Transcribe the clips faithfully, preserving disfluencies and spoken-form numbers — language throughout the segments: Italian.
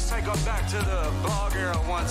take her back to the blog era one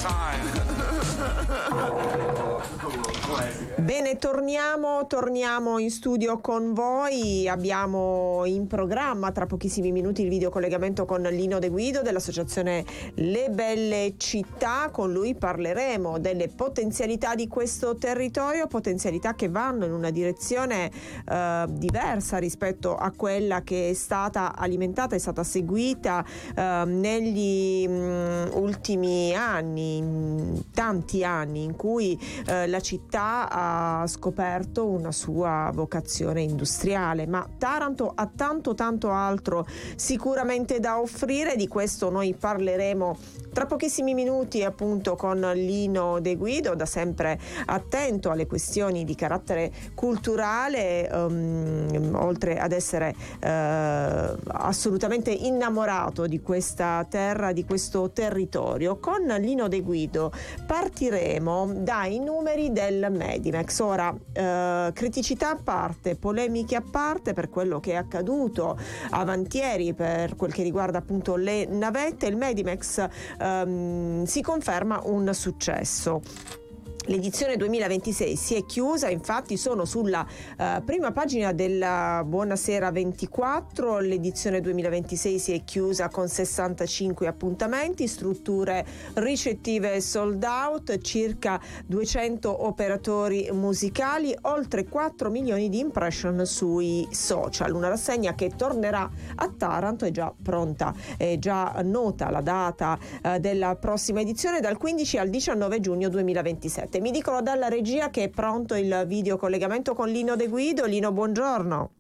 time. Bene, torniamo, torniamo in studio con voi. Abbiamo in programma tra pochissimi minuti il video collegamento con Lino De Guido dell'associazione Le Belle Città. Con lui parleremo delle potenzialità di questo territorio, potenzialità che vanno in una direzione eh, diversa rispetto a quella che è stata alimentata, è stata seguita eh, negli mh, ultimi anni, tanti anni in cui eh, la città ha ha scoperto una sua vocazione industriale, ma Taranto ha tanto tanto altro sicuramente da offrire. Di questo noi parleremo tra pochissimi minuti appunto con Lino De Guido, da sempre attento alle questioni di carattere culturale, um, oltre ad essere uh, assolutamente innamorato di questa terra, di questo territorio. Con Lino De Guido partiremo dai numeri del Medimex. Ora, uh, criticità a parte, polemiche a parte per quello che è accaduto avantieri per quel che riguarda appunto le navette, il Medimex Um, si conferma un successo. L'edizione duemilaventisei si è chiusa, infatti sono sulla uh, prima pagina della Buonasera ventiquattro. L'edizione duemilaventisei si è chiusa con sessantacinque appuntamenti, strutture ricettive sold out, circa duecento operatori musicali, oltre quattro milioni di impression sui social. Una rassegna che tornerà a Taranto, è già pronta, è già nota la data uh, della prossima edizione, dal quindici al diciannove giugno duemilaventisette. Mi dicono dalla regia che è pronto il video collegamento con Lino De Guido. Lino, buongiorno.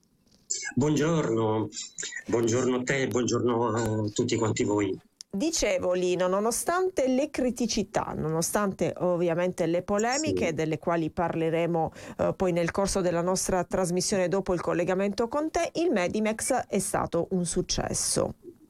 Buongiorno, buongiorno a te, buongiorno a tutti quanti voi. Dicevo Lino, nonostante le criticità, nonostante ovviamente le polemiche, sì, delle quali parleremo eh, poi nel corso della nostra trasmissione dopo il collegamento con te, il Medimex è stato un successo.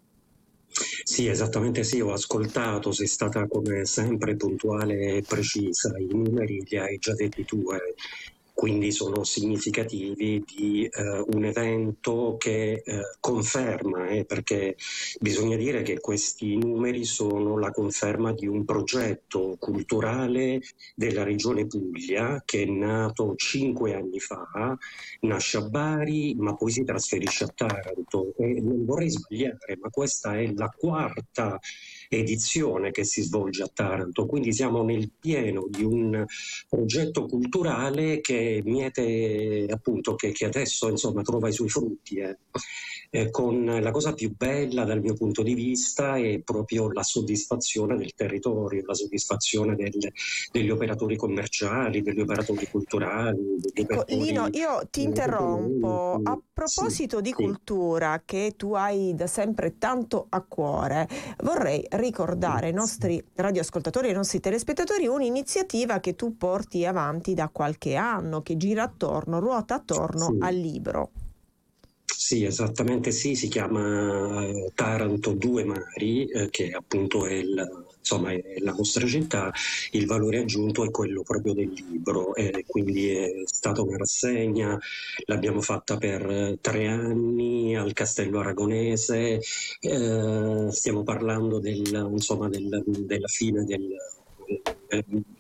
Sì, esattamente sì, ho ascoltato, sei stata come sempre puntuale e precisa, i numeri li hai già detti tu, eh. Quindi sono significativi di eh, un evento che eh, conferma, eh, perché bisogna dire che questi numeri sono la conferma di un progetto culturale della Regione Puglia che è nato cinque anni fa, nasce a Bari ma poi si trasferisce a Taranto, e non vorrei sbagliare, ma questa è la quarta edizione che si svolge a Taranto, quindi siamo nel pieno di un progetto culturale che miete, appunto, che, che adesso insomma trova i suoi frutti, eh. Eh, con la cosa più bella dal mio punto di vista è proprio la soddisfazione del territorio, la soddisfazione del, degli operatori commerciali, degli operatori culturali, degli ecco, operatori, Lino, io ti interrompo. A proposito sì, di sì. cultura, che tu hai da sempre tanto a cuore, vorrei ricordare ai nostri radioascoltatori e ai nostri telespettatori un'iniziativa che tu porti avanti da qualche anno, che gira attorno, ruota attorno Sì. al libro. Sì, esattamente sì, si chiama eh, Taranto Due Mari, eh, che appunto è, il, insomma, è la nostra città. Il valore aggiunto è quello proprio del libro, eh, quindi è stata una rassegna, l'abbiamo fatta per eh, tre anni al Castello Aragonese, eh, stiamo parlando del, insomma, del, della fine del, del